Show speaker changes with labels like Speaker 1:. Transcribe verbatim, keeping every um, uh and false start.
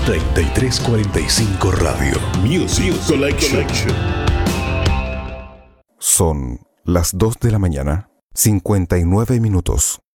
Speaker 1: treinta y tres cuarenta y cinco Radio. Music Collection.
Speaker 2: Son las dos de la mañana, cincuenta y nueve minutos.